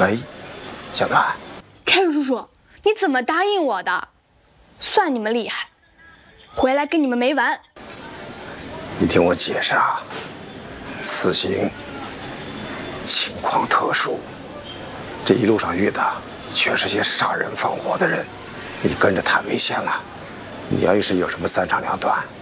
喂，小段。 凯瑞叔叔，你怎么答应我的？算你们厉害，回来跟你们没完。 你听我解释啊，此行情况特殊，这一路上遇的全是些杀人放火的人，你跟着太危险了。你要是有什么三长两短，